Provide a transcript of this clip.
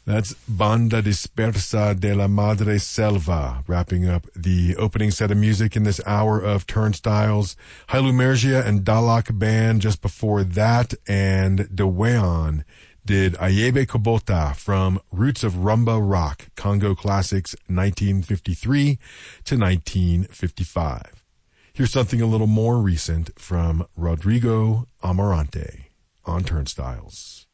That's Banda Dispersa de la Madre Selva, wrapping up the opening set of music in this hour of Turnstiles. Hailumergia and Dalak Band just before that, and Deweon did Ayebe Kobota from Roots of Rumba Rock, Congo Classics 1953 to 1955. Here's something a little more recent from Rodrigo Amarante on Turnstiles.